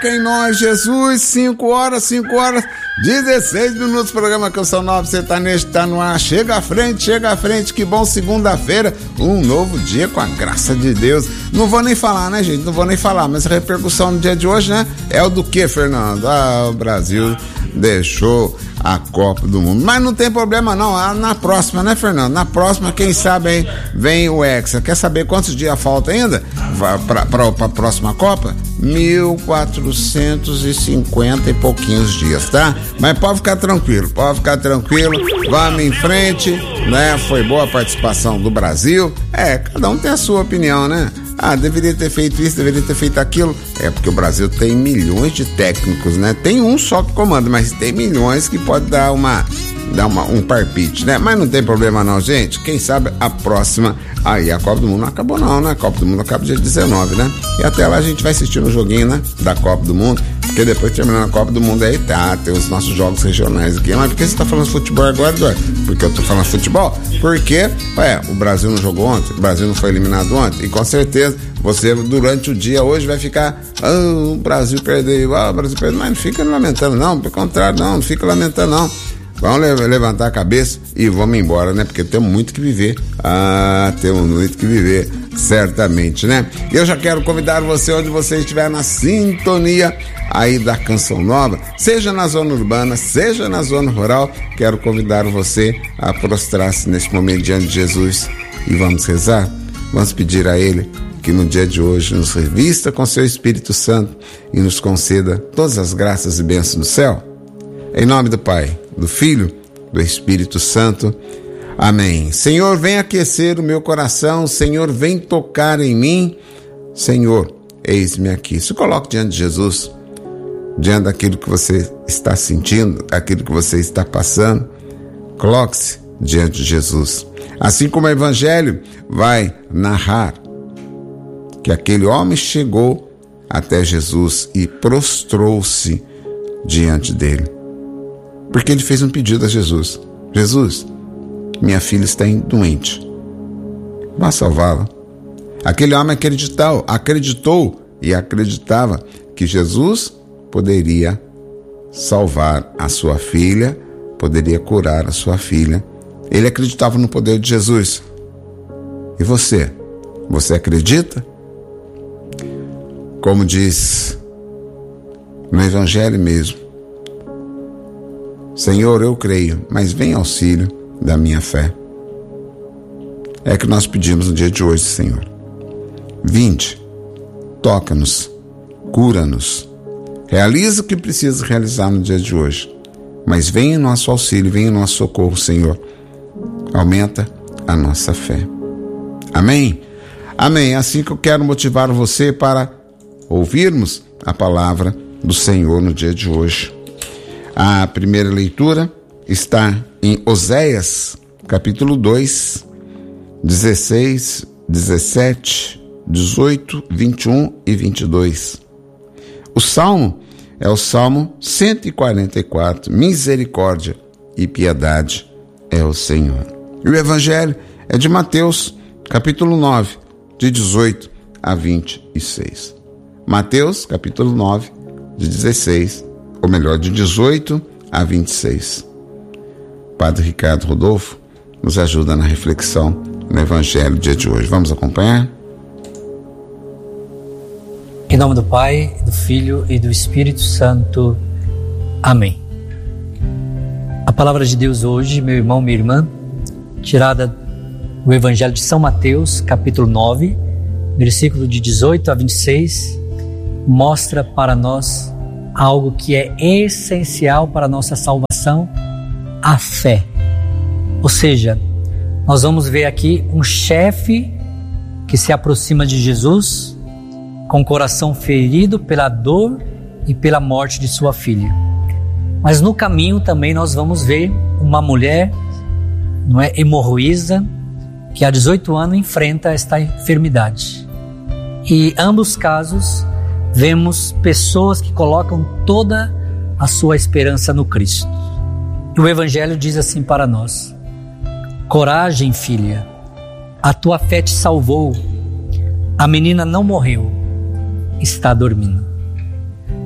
em nós, Jesus, 5 horas, 16 minutos, programa Canção Nova Sertanejo tá no ar, chega à frente, que bom, segunda-feira, um novo dia com a graça de Deus. Não vou nem falar, né, gente, mas a repercussão no dia de hoje, né, é o do que, Fernando? O Brasil deixou a Copa do Mundo, mas não tem problema não, na próxima, né, Fernando? Na próxima, quem sabe aí vem o Hexa. Quer saber quantos dias falta ainda para a próxima Copa? 1450 e pouquinhos dias, tá? Mas pode ficar tranquilo, vamos em frente, né? Foi boa a participação do Brasil, cada um tem a sua opinião, né? Deveria ter feito isso, deveria ter feito aquilo. Porque o Brasil tem milhões de técnicos, né? Tem um só que comanda, mas tem milhões que pode dar um palpite, né? Mas não tem problema não, gente. Quem sabe a próxima, aí a Copa do Mundo não acabou não, né? A Copa do Mundo acaba dia 19, né? E até lá a gente vai assistir um joguinho, né? Da Copa do Mundo, porque depois terminando a Copa do Mundo aí tem os nossos jogos regionais aqui. Mas por que você tá falando futebol agora, Eduardo? Porque eu tô falando futebol? Porque, o Brasil não jogou ontem, o Brasil não foi eliminado ontem, e com certeza você durante o dia hoje vai ficar, o Brasil perdeu, mas não fica lamentando não, pelo contrário, não fica lamentando não. Vamos levantar a cabeça e vamos embora, né? Porque temos muito que viver. Temos muito que viver, certamente, né? E eu já quero convidar você, onde você estiver na sintonia aí da Canção Nova, seja na zona urbana, seja na zona rural, quero convidar você a prostrar-se neste momento diante de Jesus e vamos rezar. Vamos pedir a Ele que no dia de hoje nos revista com seu Espírito Santo e nos conceda todas as graças e bênçãos do céu. Em nome do Pai, do Filho, do Espírito Santo. Amém. Senhor, vem aquecer o meu coração. Senhor, vem tocar em mim. Senhor, eis-me aqui. Se coloque diante de Jesus, diante daquilo que você está sentindo, aquilo que você está passando. Coloque-se diante de Jesus. Assim como o Evangelho vai narrar que aquele homem chegou até Jesus e prostrou-se diante dele. Porque ele fez um pedido a Jesus. Jesus, minha filha está doente. Vá salvá-la. Aquele homem acreditou e acreditava que Jesus poderia salvar a sua filha, poderia curar a sua filha. Ele acreditava no poder de Jesus. E você? Você acredita? Como diz no Evangelho mesmo, Senhor, eu creio, mas vem auxílio da minha fé. É que nós pedimos no dia de hoje, Senhor. Vinde, toca-nos, cura-nos, realiza o que precisa realizar no dia de hoje. Mas vem em nosso auxílio, vem em nosso socorro, Senhor. Aumenta a nossa fé. Amém? Amém. Assim que eu quero motivar você para ouvirmos a palavra do Senhor no dia de hoje. A primeira leitura está em Oséias, capítulo 2, 16, 17, 18, 21 e 22. O salmo é o Salmo 144, misericórdia e piedade é o Senhor. E o Evangelho é de Mateus, capítulo 9, de 18 a 26. Mateus, capítulo 9, de 16, ou melhor, de 18 a 26. Padre Ricardo Rodolfo nos ajuda na reflexão no Evangelho do dia de hoje. Vamos acompanhar? Em nome do Pai, do Filho e do Espírito Santo. Amém. A palavra de Deus hoje, meu irmão, minha irmã, tirada do Evangelho de São Mateus, capítulo 9, versículo de 18 a 26, mostra para nós algo que é essencial para a nossa salvação, a fé. Ou seja, nós vamos ver aqui um chefe que se aproxima de Jesus com o coração ferido pela dor e pela morte de sua filha. Mas no caminho também nós vamos ver uma mulher, hemorroísa, que há 18 anos enfrenta esta enfermidade. E ambos casos vemos pessoas que colocam toda a sua esperança no Cristo. E o Evangelho diz assim para nós: coragem, filha, a tua fé te salvou. A menina não morreu, está dormindo.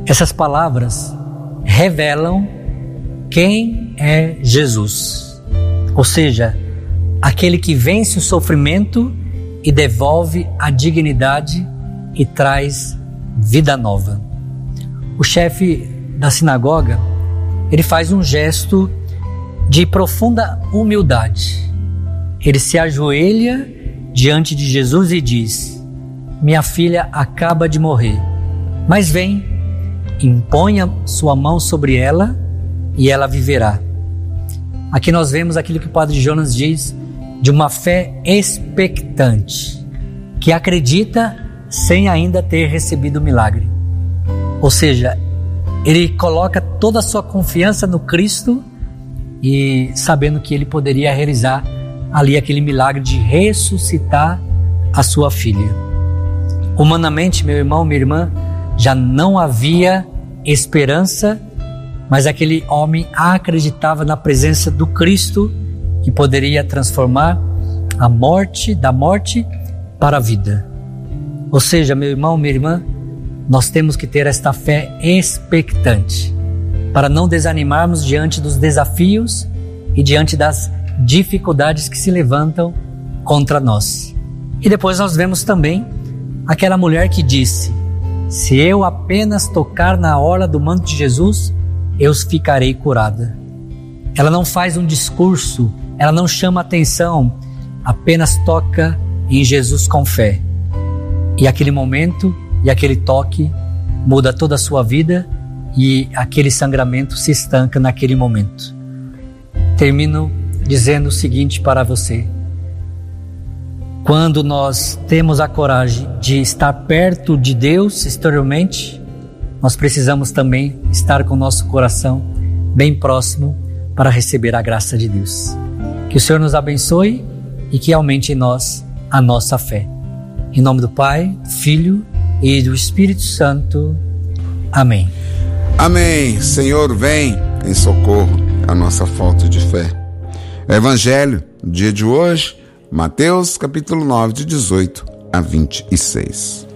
Essas palavras revelam quem é Jesus, ou seja, aquele que vence o sofrimento e devolve a dignidade e traz vida nova. O chefe da sinagoga, ele faz um gesto de profunda humildade. Ele se ajoelha diante de Jesus e diz: minha filha acaba de morrer, mas vem, imponha sua mão sobre ela e ela viverá. Aqui nós vemos aquilo que o Padre Jonas diz de uma fé expectante, que acredita sem ainda ter recebido o milagre. Ou seja, ele coloca toda a sua confiança no Cristo e sabendo que ele poderia realizar ali aquele milagre de ressuscitar a sua filha. Humanamente, meu irmão, minha irmã, já não havia esperança, mas aquele homem acreditava na presença do Cristo que poderia transformar a morte, da morte para a vida. Ou seja, meu irmão, minha irmã, nós temos que ter esta fé expectante para não desanimarmos diante dos desafios e diante das dificuldades que se levantam contra nós. E depois nós vemos também aquela mulher que disse: se eu apenas tocar na orla do manto de Jesus, eu ficarei curada. Ela não faz um discurso, ela não chama atenção, apenas toca em Jesus com fé. E aquele momento e aquele toque muda toda a sua vida e aquele sangramento se estanca naquele momento. Termino dizendo o seguinte para você: quando nós temos a coragem de estar perto de Deus exteriormente, nós precisamos também estar com o nosso coração bem próximo para receber a graça de Deus. Que o Senhor nos abençoe e que aumente em nós a nossa fé. Em nome do Pai, do Filho e do Espírito Santo. Amém. Amém. Senhor, vem em socorro à nossa falta de fé. O Evangelho, no dia de hoje, Mateus capítulo 9, de 18 a 26.